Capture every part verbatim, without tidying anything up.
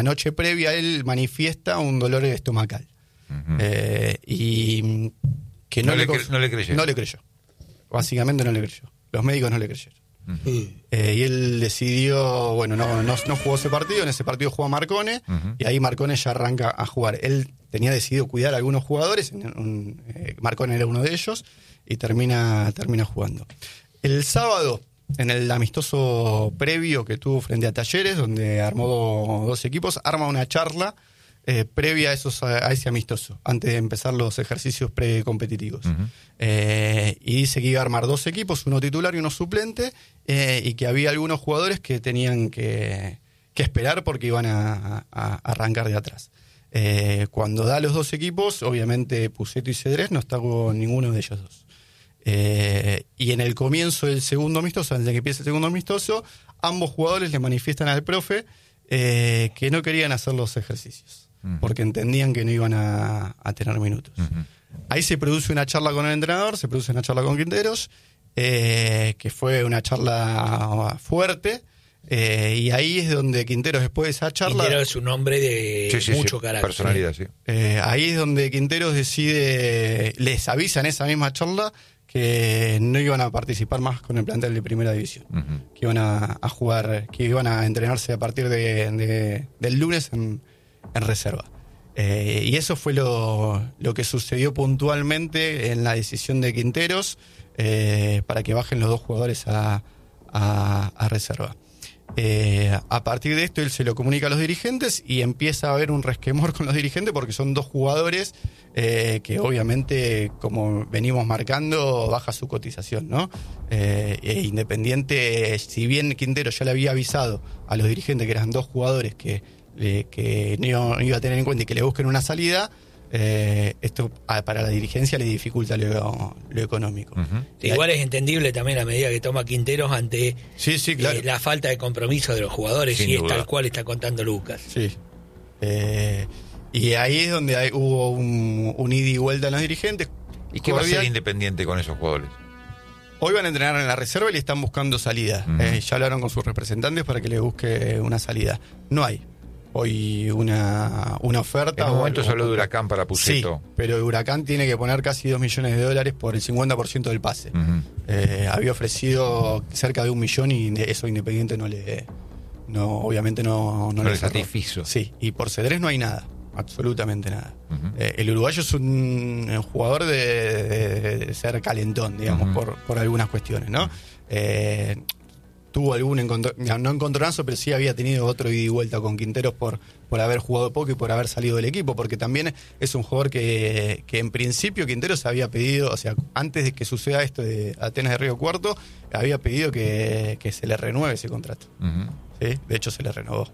la noche previa él manifiesta un dolor estomacal. Uh-huh. Eh, y que no, no, le, le cre- no le creyó. No le creyó. Básicamente no le creyó. Los médicos no le creyeron. Uh-huh. Eh, y él decidió, bueno, no, no, no jugó ese partido, en ese partido jugó a Marcone, uh-huh. y ahí Marcone ya arranca a jugar. Él tenía decidido cuidar a algunos jugadores, un, eh, Marcone era uno de ellos, y termina, termina jugando. El sábado, en el amistoso previo que tuvo frente a Talleres, donde armó dos equipos, arma una charla eh, previa a, esos, a ese amistoso, antes de empezar los ejercicios precompetitivos. Uh-huh. Eh, y dice que iba a armar dos equipos, uno titular y uno suplente, eh, y que había algunos jugadores que tenían que, que esperar porque iban a, a, a arrancar de atrás. Eh, cuando da los dos equipos, obviamente Pusetto y Cedrés no está con ninguno de ellos dos. Eh, y en el comienzo del segundo amistoso, antes de que empiece el segundo amistoso, ambos jugadores le manifiestan al profe eh, que no querían hacer los ejercicios, uh-huh. porque entendían que no iban a, a tener minutos. Uh-huh. Ahí se produce una charla con el entrenador, se produce una charla con Quinteros, eh, que fue una charla fuerte, eh, y ahí es donde Quinteros, después de esa charla... Quinteros es un hombre de sí, sí, mucho sí, carácter. Personalidad, sí. Eh, ahí es donde Quinteros decide, les avisa en esa misma charla que no iban a participar más con el plantel de primera división, uh-huh. que iban a, a jugar, que iban a entrenarse a partir de, de, del lunes en, en reserva. Eh, y eso fue lo, lo que sucedió puntualmente en la decisión de Quinteros eh, para que bajen los dos jugadores a, a, a reserva. Eh, a partir de esto él se lo comunica a los dirigentes y empieza a haber un resquemor con los dirigentes porque son dos jugadores eh, que obviamente, como venimos marcando, baja su cotización, ¿no? Eh, e Independiente, si bien Quintero ya le había avisado a los dirigentes que eran dos jugadores que, eh, que no iba a tener en cuenta y que le busquen una salida, Eh, esto a, para la dirigencia le dificulta lo, lo económico. Uh-huh. Igual es entendible también la medida que toma Quinteros ante sí, sí, claro. eh, la falta de compromiso de los jugadores, Sin y duda. Es tal cual está contando Lucas. Sí. Eh, y ahí es donde hay, hubo un, un ida y vuelta en los dirigentes. ¿Y qué va a hacer Independiente con esos jugadores? Hoy van a entrenar en la reserva y le están buscando salida. Uh-huh. Eh, ya hablaron con sus representantes para que le busque una salida. No hay hoy una, una oferta. En un momento se habló de Huracán para Pusetto. Sí, pero Huracán tiene que poner casi dos millones de dólares por el cincuenta por ciento del pase. Uh-huh. Eh, había ofrecido cerca de un millón y eso Independiente no le... no obviamente no, no, no le satisfizo. Sí, y por Cedrés no hay nada, absolutamente nada. Uh-huh. Eh, el uruguayo es un, un jugador de, de, de ser calentón, digamos, uh-huh. por, por algunas cuestiones, ¿no? Eh, tuvo algún encontro, no encontronazo, pero sí había tenido otro ida y vuelta con Quinteros por, por haber jugado poco y por haber salido del equipo, porque también es un jugador que, que en principio Quinteros había pedido, o sea, antes de que suceda esto de Atenas de Río Cuarto, había pedido que, que se le renueve ese contrato. Uh-huh. ¿Sí? De hecho, se le renovó.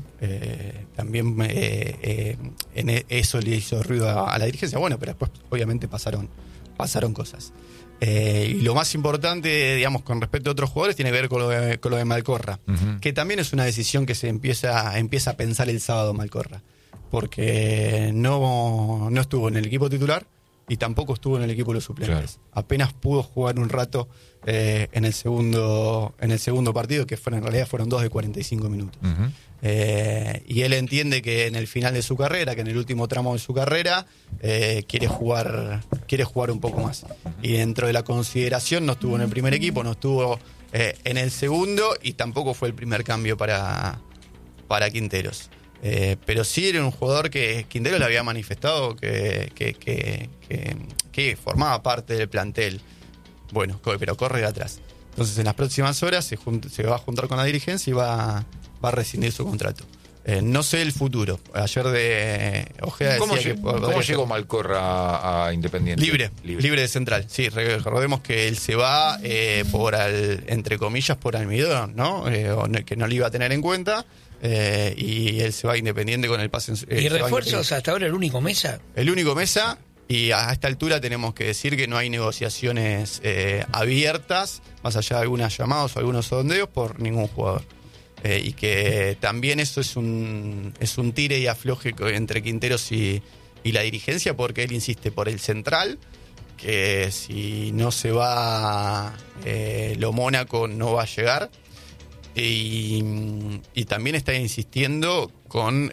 Eh, también eh, eh, en eso le hizo ruido a, a la dirigencia, bueno, pero después obviamente pasaron, pasaron cosas. Eh, y lo más importante, digamos, con respecto a otros jugadores, tiene que ver con lo de, con lo de Malcorra, uh-huh. que también es una decisión que se empieza, empieza a pensar el sábado Malcorra, porque no, no estuvo en el equipo titular y tampoco estuvo en el equipo de los suplentes. Claro. Apenas pudo jugar un rato eh, en el segundo en el segundo partido, que fueron, en realidad fueron dos de cuarenta y cinco minutos. Uh-huh. Eh, y él entiende que en el final de su carrera, que en el último tramo de su carrera, eh, quiere jugar quiere jugar un poco más. Y dentro de la consideración no estuvo en el primer equipo, no estuvo eh, en el segundo y tampoco fue el primer cambio para, para Quinteros. Eh, pero sí era un jugador que Quintero le había manifestado que, que, que, que, que formaba parte del plantel. Bueno, pero corre de atrás. Entonces en las próximas horas se, junt- se va a juntar con la dirigencia y va, va a rescindir su contrato. Eh, no sé el futuro. Ayer de Ojeda ¿Cómo, decía lleg- que... ¿cómo llegó Malcorra a, a Independiente? Libre, libre, libre de central. Sí, recordemos que él se va eh, por, al, entre comillas, por almidón, ¿no? Eh, o no, que no lo iba a tener en cuenta. Eh, y él se va Independiente con el pase. Eh, ¿Y refuerzos hasta ahora el único Mesa? El único Mesa, y a esta altura tenemos que decir que no hay negociaciones eh, abiertas, más allá de algunas llamadas o algunos sondeos, por ningún jugador. Eh, y que también eso es un es un tire y afloje entre Quinteros y, y la dirigencia, porque él insiste por el central, que si no se va eh, lo Mónaco no va a llegar. Y, y también está insistiendo con